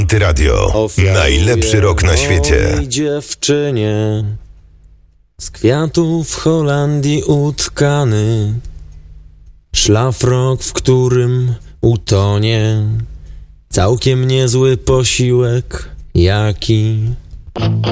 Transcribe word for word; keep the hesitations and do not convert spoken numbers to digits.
Hity Radio. Najlepszy rok na świecie. Mojej dziewczynie z kwiatów w Holandii utkany szlafrok, w którym utonie całkiem niezły posiłek, jaki